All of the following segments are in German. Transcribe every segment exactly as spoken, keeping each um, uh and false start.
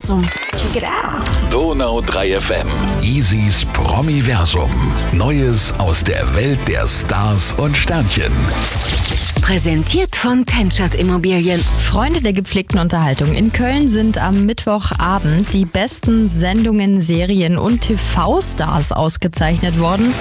Promiversum. Check it out. Donau drei F M. Isis Promiversum. Neues aus der Welt der Stars und Sternchen. Präsentiert von Tenschert Immobilien. Freunde der gepflegten Unterhaltung. In Köln sind am Mittwochabend die besten Sendungen, Serien und T V-Stars ausgezeichnet worden.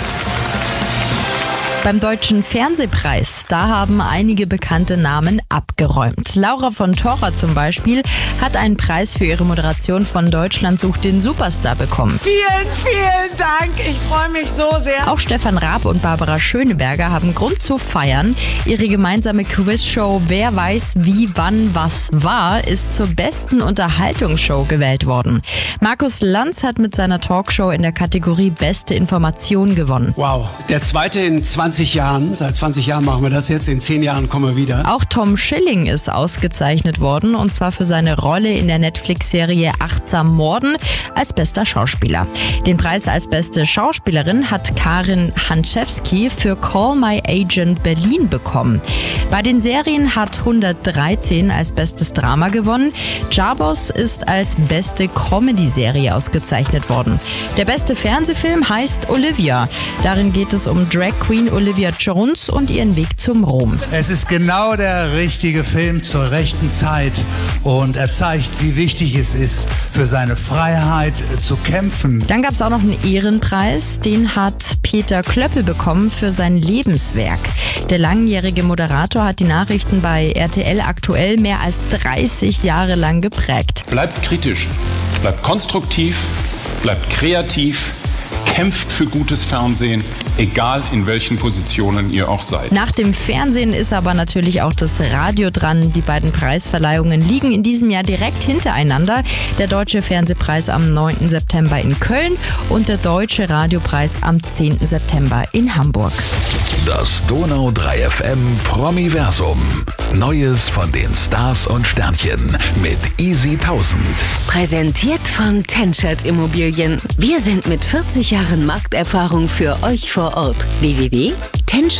Beim Deutschen Fernsehpreis, da haben einige bekannte Namen abgeräumt. Laura von Torra zum Beispiel hat einen Preis für ihre Moderation von Deutschland sucht den Superstar bekommen. Vielen, vielen Dank. Ich freue mich so sehr. Auch Stefan Raab und Barbara Schöneberger haben Grund zu feiern. Ihre gemeinsame Quizshow Wer weiß wie, wann, was war, ist zur besten Unterhaltungsshow gewählt worden. Markus Lanz hat mit seiner Talkshow in der Kategorie Beste Information gewonnen. Wow, der zweite in zwanzig Jahren. Seit zwanzig Jahren machen wir das jetzt. In zehn Jahren kommen wir wieder. Auch Tom Schilling ist ausgezeichnet worden, und zwar für seine Rolle in der Netflix-Serie Achtsam Morden als bester Schauspieler. Den Preis als beste Schauspielerin hat Karin Hanczewski für Call My Agent Berlin bekommen. Bei den Serien hat hundertdreizehn als bestes Drama gewonnen. Jabos ist als beste Comedy-Serie ausgezeichnet worden. Der beste Fernsehfilm heißt Olivia. Darin geht es um Drag Queen Olivia Jones und ihren Weg zum Ruhm. Es ist genau der richtige Film zur rechten Zeit und er zeigt, wie wichtig es ist, für seine Freiheit zu kämpfen. Dann gab es auch noch einen Ehrenpreis, den hat Peter Klöppel bekommen für sein Lebenswerk. Der langjährige Moderator hat die Nachrichten bei R T L aktuell mehr als dreißig Jahre lang geprägt. Bleibt kritisch, bleibt konstruktiv, bleibt kreativ. Kämpft für gutes Fernsehen, egal in welchen Positionen ihr auch seid. Nach dem Fernsehen ist aber natürlich auch das Radio dran. Die beiden Preisverleihungen liegen in diesem Jahr direkt hintereinander. Der Deutsche Fernsehpreis am neunten September in Köln und der Deutsche Radiopreis am zehnten September in Hamburg. Das Donau drei F M Promiversum. Neues von den Stars und Sternchen mit Easy tausend. Präsentiert von Tenschert Immobilien. Wir sind mit vierzig Jahren Markterfahrung für euch vor Ort. w w w punkt tenschert